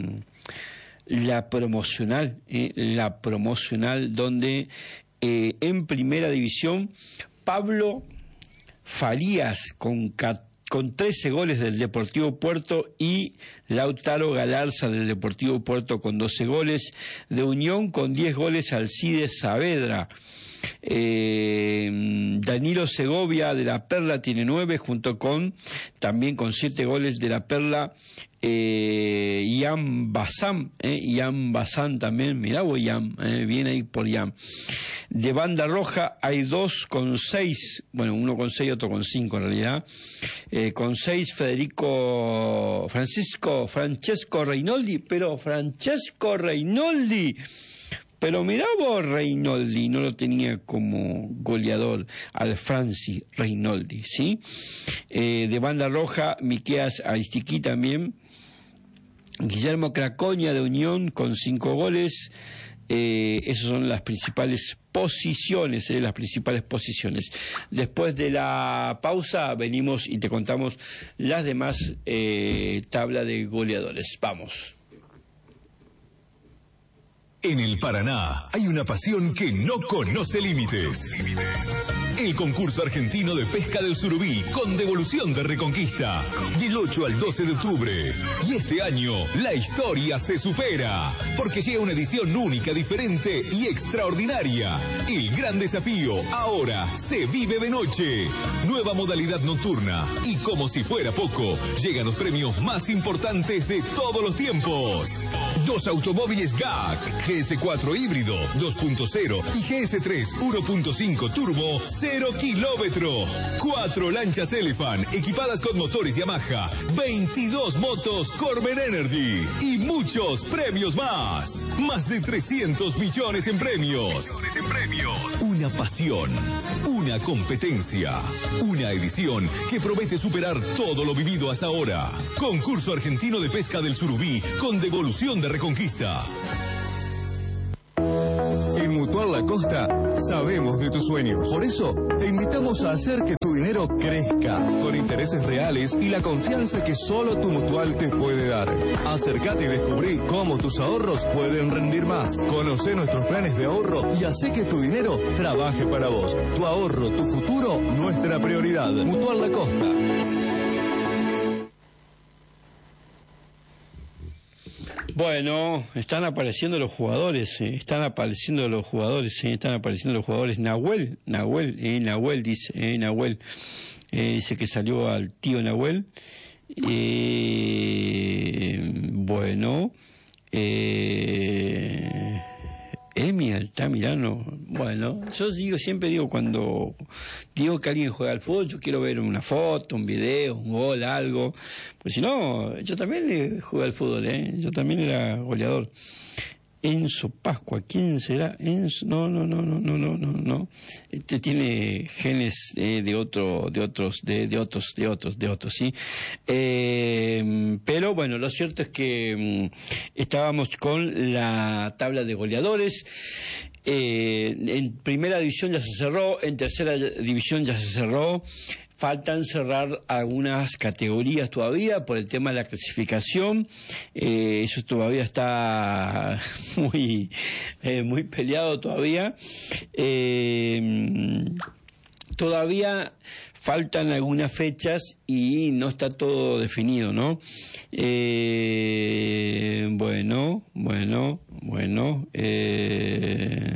la promocional, eh, la promocional donde eh, en primera división Pablo Farías con con trece goles del Deportivo Puerto y Lautaro Galarza del Deportivo Puerto con doce goles, de Unión con diez goles Alcides Saavedra. Eh, Danilo Segovia de La Perla tiene nueve, junto con también con siete goles de La Perla eh, Ian Bazán, eh, Ian Bazán también, mirá vos Ian, eh, viene ahí por Ian. De Banda Roja hay dos con seis, bueno, uno con seis, otro con cinco en realidad, eh, con seis Federico Francisco Francesco Reinoldi, pero Francesco Reinoldi, pero mirá vos Reinoldi, no lo tenía como goleador al Franci Reinoldi, ¿sí? Eh, de Banda Roja, Miqueas Aristiquí también, Guillermo Cracoña de Unión con cinco goles. Eh, esas son las principales posiciones, eh, las principales posiciones. Después de la pausa venimos y te contamos las demás eh, tabla de goleadores. Vamos. En el Paraná hay una pasión que no conoce límites. El concurso argentino de pesca del surubí con devolución de Reconquista, del ocho al doce de octubre. Y este año la historia se supera, porque llega una edición única, diferente y extraordinaria. El gran desafío ahora se vive de noche. Nueva modalidad nocturna. Y como si fuera poco, llegan los premios más importantes de todos los tiempos. Dos automóviles G A C, G S cuatro híbrido dos punto cero y G S tres uno punto cinco turbo, se cero kilómetro. Cuatro lanchas Elephant equipadas con motores Yamaha. veintidós motos Corben Energy. Y muchos premios más. Más de trescientos millones en premios. En premios. Una pasión. Una competencia. Una edición que promete superar todo lo vivido hasta ahora. Concurso Argentino de Pesca del Surubí con devolución de Reconquista. En Mutual La Costa sabemos de tus sueños. Por eso te invitamos a hacer que tu dinero crezca con intereses reales y la confianza que solo tu Mutual te puede dar. Acércate y descubrí cómo tus ahorros pueden rendir más. Conoce nuestros planes de ahorro y hace que tu dinero trabaje para vos. Tu ahorro, tu futuro, nuestra prioridad. Mutual La Costa. Bueno, están apareciendo los jugadores, eh, están apareciendo los jugadores, eh, están apareciendo los jugadores. Nahuel, Nahuel, eh, Nahuel dice, eh, Nahuel, eh, dice que salió al tío Nahuel. Eh, bueno, eh, Emi Altamirano, bueno, yo digo, siempre digo cuando digo que alguien juega al fútbol, yo quiero ver una foto, un video, un gol, algo, pues si no, yo también jugué al fútbol, ¿eh? Yo también era goleador. Enzo Pascua, ¿quién será? Enzo, no, no, no, no, no, no, no, no. Este tiene genes eh, de otro, de otros, de, de otros, de otros, de otros, sí. Eh, pero bueno, lo cierto es que um, estábamos con la tabla de goleadores. Eh, en primera división ya se cerró, en tercera división ya se cerró. Faltan cerrar algunas categorías todavía por el tema de la clasificación. Eh, eso todavía está muy, eh, muy peleado todavía. Eh, todavía faltan algunas fechas y no está todo definido, ¿no? Eh, bueno, bueno, bueno. Eh,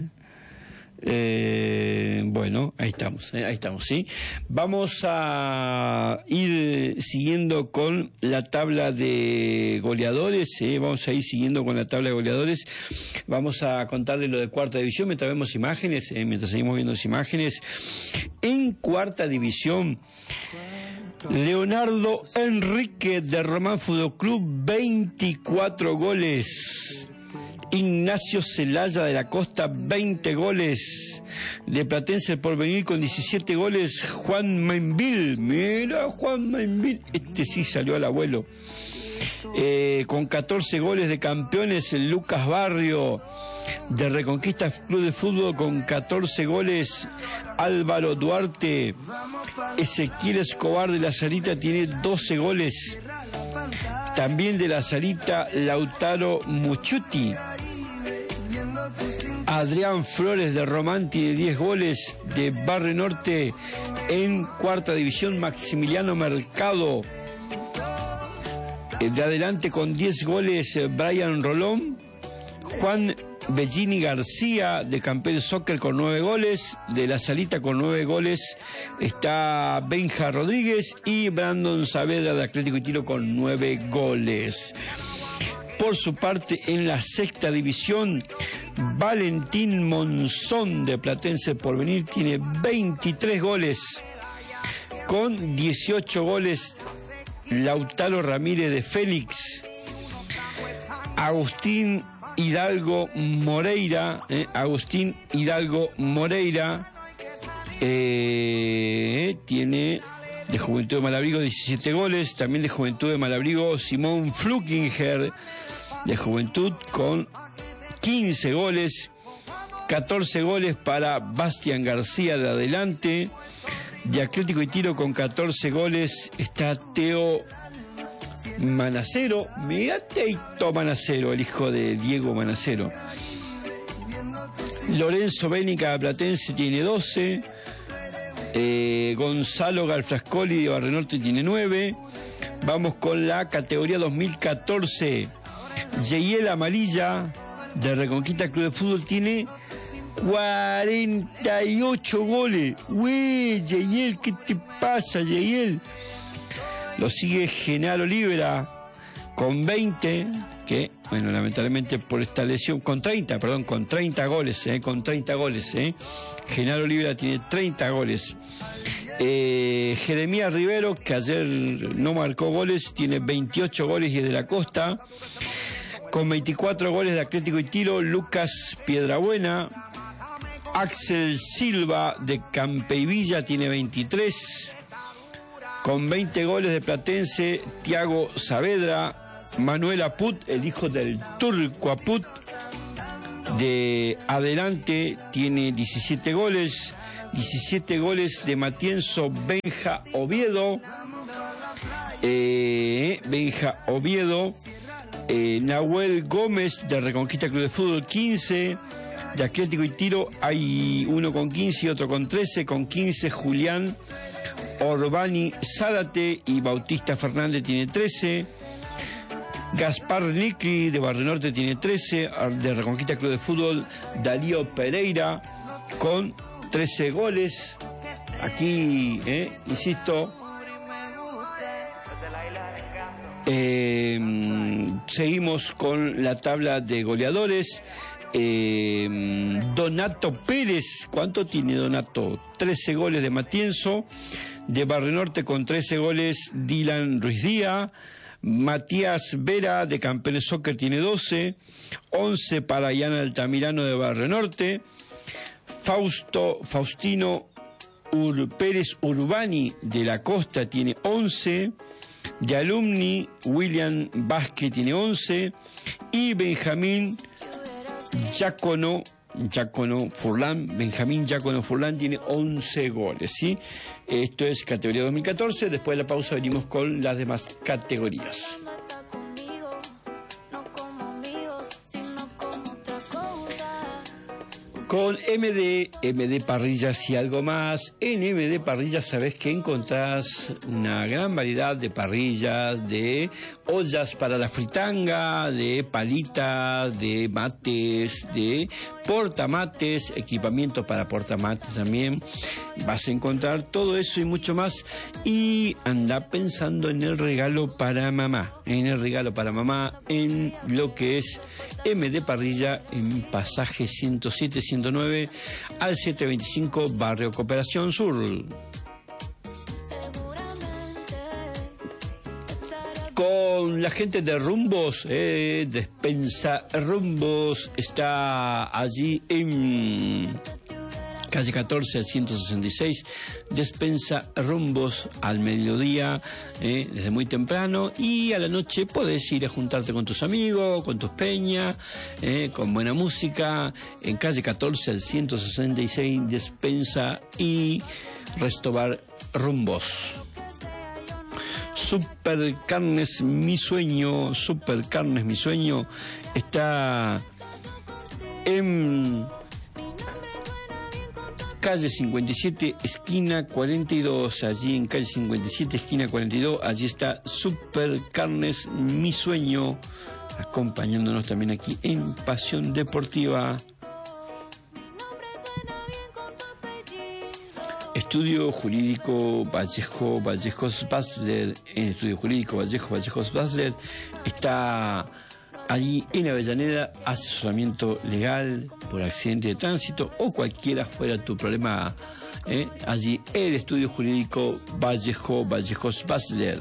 Eh, bueno, ahí estamos, eh, ahí estamos, ¿sí? Vamos a ir siguiendo con la tabla de goleadores, ¿eh? Vamos a ir siguiendo con la tabla de goleadores. Vamos a contarles lo de cuarta división mientras vemos imágenes, eh, mientras seguimos viendo las imágenes. En cuarta división, Leonardo Enrique de Román Fútbol Club, veinticuatro goles. Ignacio Celaya de la Costa, veinte goles. De Platense El Porvenir con diecisiete goles. Juan Mainville, mira Juan Mainville, este sí salió al abuelo. Eh, con catorce goles de Campeones. Lucas Barrio de Reconquista Club de Fútbol con catorce goles. Álvaro Duarte. Ezequiel Escobar de La Salita tiene doce goles. También de La Salita, Lautaro Muchuti. Adrián Flores de Román tiene diez goles. De Barrio Norte, en cuarta división, Maximiliano Mercado. De adelante con diez goles, Brian Rolón. Juan Bellini García de Campeón Soccer con nueve goles. De La Salita con nueve goles está Benja Rodríguez. Y Brandon Saavedra de Atlético y Tiro con nueve goles. Por su parte, en la sexta división, Valentín Monzón de Platense Porvenir tiene veintitrés goles. Con dieciocho goles, Lautaro Ramírez de Félix. Agustín Hidalgo Moreira, eh, Agustín Hidalgo Moreira eh, tiene de Juventud de Malabrigo diecisiete goles. También de Juventud de Malabrigo, Simón Flukinger de Juventud con quince goles. catorce goles para Bastián García de Adelante. De Atlético y Tiro con catorce goles está Teo Manacero. Mira, Teito Manacero, el hijo de Diego Manacero. Lorenzo Bénica de Platense tiene doce. Eh, Gonzalo Galfrascoli de Barrio Norte tiene nueve. Vamos con la categoría dos mil catorce. Yehiel Amarilla de Reconquista Club de Fútbol tiene cuarenta y ocho goles. Güey, Yehiel, ¿qué te pasa, Yehiel? Lo sigue Genaro Libera con veinte, que, bueno, lamentablemente por esta lesión, con treinta, perdón, con treinta goles, eh, con treinta goles, eh. Genaro Olivera tiene treinta goles. Eh, Jeremías Rivero, que ayer no marcó goles, tiene veintiocho goles y es de la Costa. Con veinticuatro goles de Atlético y Tiro, Lucas Piedrabuena. Axel Silva de Campeivilla tiene veintitrés. Con veinte goles de Platense, Tiago Saavedra. Manuel Aput, el hijo del turco Aput, de Adelante, tiene diecisiete goles. diecisiete goles de Matienzo Benja Oviedo. Eh, Benja Oviedo. Eh, Nahuel Gómez de Reconquista Club de Fútbol, quince. De Atlético y Tiro hay uno con quince y otro con trece. Con quince, Julián Orbani Zárate y Bautista Fernández tiene trece. Gaspar Nicri de Barrio Norte tiene trece. De Reconquista Club de Fútbol, Darío Pereira con trece goles. Aquí, eh, insisto, eh, seguimos con la tabla de goleadores. Eh, Donato Pérez, ¿cuánto tiene Donato? trece goles de Matienzo. De Barrio Norte con trece goles, Dylan Ruiz Díaz. Matías Vera de Campeones Soccer tiene doce. once para Ian Altamirano de Barrio Norte. Fausto Faustino Ur, Pérez Urbani de la Costa tiene once. De Alumni, William Vázquez tiene once. Y Benjamín Giacono, Giacono Furlan, Benjamín Giacono Furlan tiene once goles, ¿sí? Esto es categoría dos mil catorce. Después de la pausa venimos con las demás categorías. Con M D, M D Parrillas y algo más. En M D Parrillas sabés que encontrás una gran variedad de parrillas, de ollas para la fritanga, de palitas, de mates, de portamates, equipamiento para portamates también. Vas a encontrar todo eso y mucho más. Y anda pensando en el regalo para mamá, en el regalo para mamá, en lo que es M D Parrilla, en pasaje ciento siete, ciento nueve al setecientos veinticinco, Barrio Cooperación Sur. Con la gente de Rumbos, eh, Despensa Rumbos, está allí en calle catorce al ciento sesenta y seis, Despensa Rumbos al mediodía, eh, desde muy temprano, y a la noche podés ir a juntarte con tus amigos, con tus peñas, eh, con buena música, en calle catorce al ciento sesenta y seis, Despensa y Restobar Rumbos. Super Carnes Mi Sueño, Super Carnes Mi Sueño, está en calle cincuenta y siete, esquina cuarenta y dos, allí en calle cincuenta y siete, esquina cuarenta y dos, allí está Super Carnes Mi Sueño, acompañándonos también aquí en Pasión Deportiva. Estudio Jurídico Vallejo, Vallejos Basler, en Estudio Jurídico Vallejo, Vallejos Basler, está allí en Avellaneda, asesoramiento legal por accidente de tránsito o cualquiera fuera tu problema, ¿eh? Allí el Estudio Jurídico Vallejo, Vallejos Basler.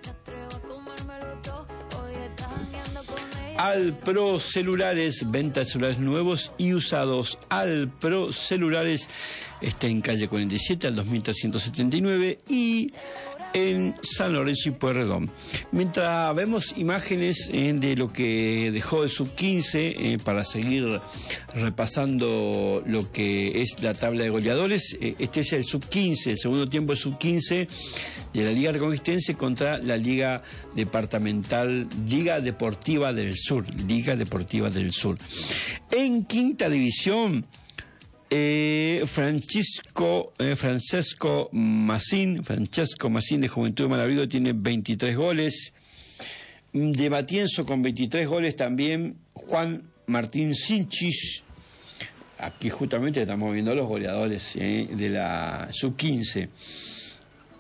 Alpro Celulares, venta de celulares nuevos y usados. Alpro Celulares está en calle cuarenta y siete al dos mil trescientos setenta y nueve y en San Lorenzo y Pueyrredón. Mientras vemos imágenes eh, de lo que dejó el sub quince, eh, para seguir repasando lo que es la tabla de goleadores, eh, este es el sub quince, el segundo tiempo del sub quince de la Liga Reconquistense contra la Liga Departamental, Liga Deportiva del Sur, Liga Deportiva del Sur. En quinta división, Eh, Francisco eh, Francesco Massín, Francesco Massín de Juventud de Malabrigo tiene veintitrés goles. De Matienzo con veintitrés goles también Juan Martín Sinchis. Aquí justamente estamos viendo los goleadores eh, de la sub quince.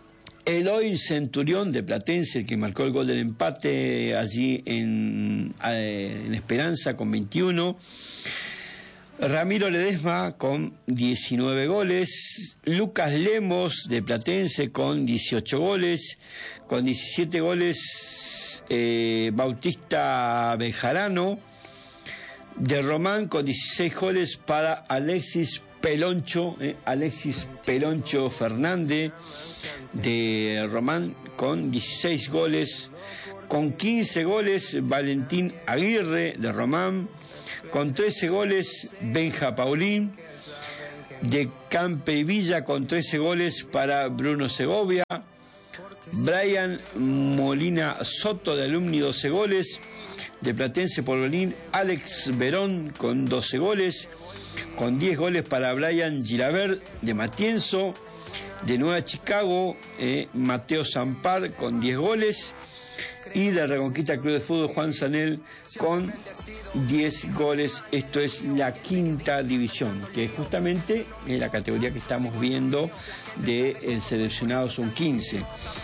Eloy Centurión de Platense, el que marcó el gol del empate allí en, en Esperanza con veintiuno. Ramiro Ledesma con diecinueve goles. Lucas Lemos de Platense con dieciocho goles. Con diecisiete goles eh, Bautista Bejarano de Román, con dieciséis goles para Alexis Peloncho, eh, Alexis Peloncho Fernández de Román con dieciséis goles. Con quince goles Valentín Aguirre de Román. Con trece goles Benja Paulín de Campe y Villa, con trece goles para Bruno Segovia. Brian Molina Soto de Alumni, doce goles. De Platense Porvenir, Alex Verón con doce goles. Con diez goles para Brian Gilabert de Matienzo. De Nueva Chicago, eh, Mateo Zampar con diez goles. Y de Reconquista Club de Fútbol, Juan Sanel con diez goles. Esto es la quinta división, que es justamente en la categoría que estamos viendo de el seleccionado son quince.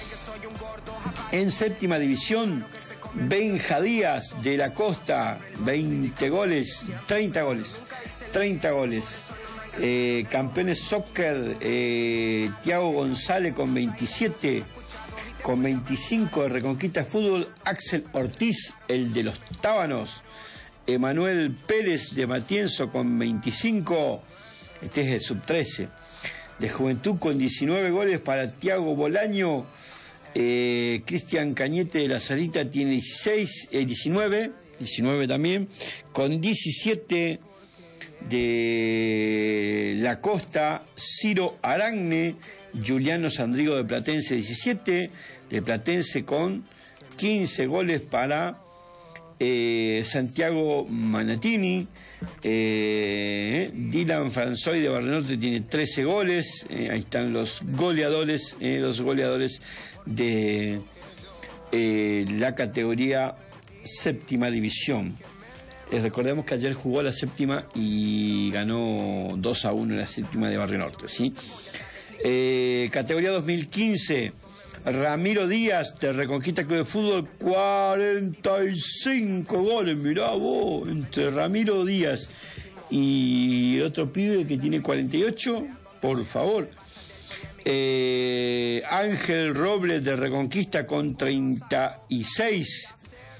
En séptima división, Benja Díaz de la Costa, veinte goles, treinta goles, treinta goles. Eh, campeones soccer, eh, Tiago González con veintisiete. Con veinticinco de Reconquista Fútbol, Axel Ortiz, el de los Tábanos. Emanuel Pérez de Matienzo con veinticinco, este es el sub trece. De Juventud con diecinueve goles para Tiago Bolaño. Eh, Cristian Cañete de la Salita tiene dieciséis, eh, diecinueve, diecinueve también. Con diecisiete de La Costa, Ciro Aragne. Juliano Sandrigo de Platense, diecisiete, de Platense con quince goles para eh, Santiago Manatini. eh, Dylan Franzoy de Barrio Norte tiene trece goles. Eh, ahí están los goleadores, eh, los goleadores de eh, la categoría séptima división. Eh, recordemos que ayer jugó la séptima y ganó dos a uno en la séptima de Barrio Norte, ¿sí? Eh, categoría dos mil quince, Ramiro Díaz de Reconquista Club de Fútbol, cuarenta y cinco goles, mirá vos, entre Ramiro Díaz y otro pibe que tiene cuarenta y ocho, por favor. Eh, Ángel Robles de Reconquista con treinta y seis.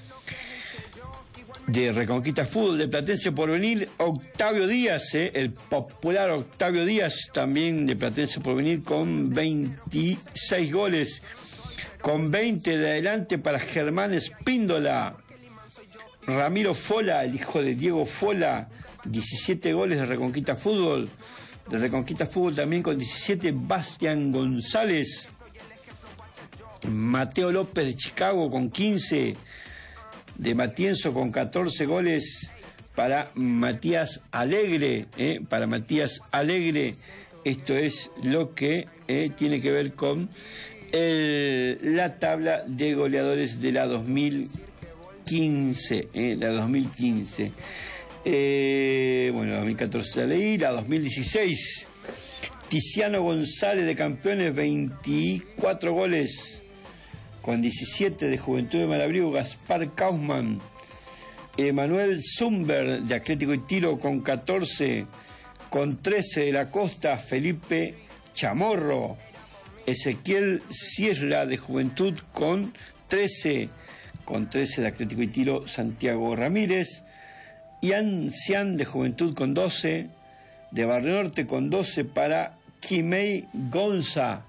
De Reconquista Fútbol, de Platense Porvenir, Octavio Díaz, eh, el popular Octavio Díaz, también de Platense Porvenir, con veintiséis goles. Con veinte de adelante para Germán Espíndola. Ramiro Fola, el hijo de Diego Fola, diecisiete goles de Reconquista Fútbol. De Reconquista Fútbol también con diecisiete, Bastián González. Mateo López de Chicago con quince. De Matienzo con catorce goles para Matías Alegre, eh, para Matías Alegre. Esto es lo que eh, tiene que ver con el, la tabla de goleadores de la dos mil quince, eh, la dos mil quince. Eh, bueno, la dos mil catorce la leí, la dos mil dieciséis. Tiziano González de Campeones, veinticuatro goles. Con diecisiete de Juventud de Malabrigo, Gaspar Kaufman. Emanuel Zumber de Atlético y Tiro con catorce. Con trece de La Costa, Felipe Chamorro. Ezequiel Sierra de Juventud con trece. Con trece de Atlético y Tiro, Santiago Ramírez. Ian Cian de Juventud con doce. De Barrio Norte con doce para Quimei Gonza.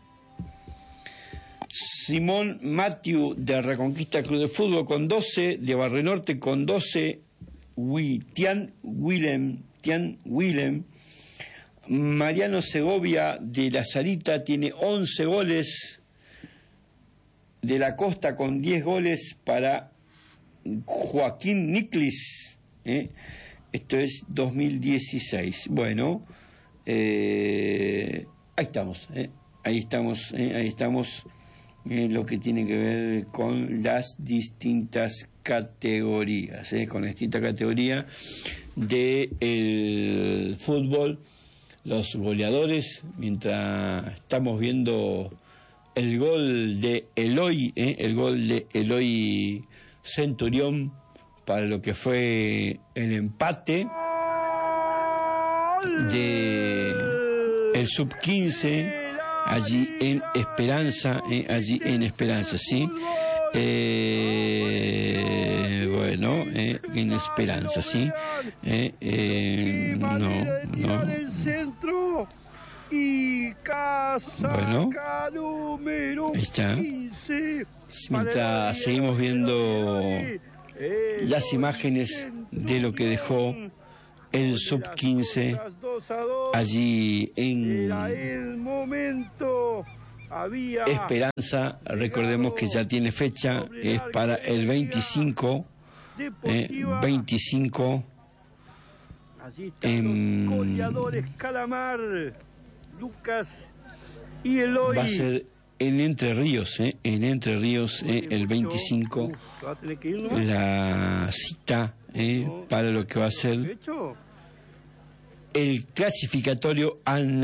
Simón Matthew de Reconquista Club de Fútbol con doce, de Barrio Norte con doce, Tian Willem, Tian Willem. Mariano Segovia de La Salita tiene once goles, de La Costa con diez goles para Joaquín Niclis, ¿eh? Esto es dos mil dieciséis. Bueno, eh, ahí estamos, ¿eh? ahí estamos, ¿eh? ahí estamos. Eh, lo que tiene que ver con las distintas categorías, eh, con la distinta categoría del fútbol, los goleadores, mientras estamos viendo el gol de Eloy, eh, el gol de Eloy Centurión para lo que fue el empate de el sub quince allí en Esperanza, eh, allí en Esperanza, sí. Eh, bueno, eh, en Esperanza, sí. Eh, eh, no, no. Bueno, ahí está. Mientras seguimos viendo las imágenes de lo que dejó el sub quince allí en Esperanza. Recordemos que ya tiene fecha, es para el veinticinco, eh, veinticinco en, va a ser en Entre Ríos, eh, en Entre Ríos, eh, el veinticinco, la cita eh, para lo que va a ser el clasificatorio al